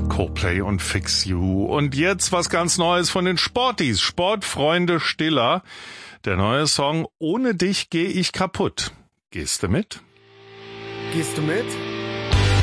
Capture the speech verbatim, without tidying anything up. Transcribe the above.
Coldplay und Fix You. Und jetzt was ganz Neues von den Sportis, Sportfreunde Stiller. Der neue Song Ohne dich geh ich kaputt. Gehst du mit? Gehst du mit?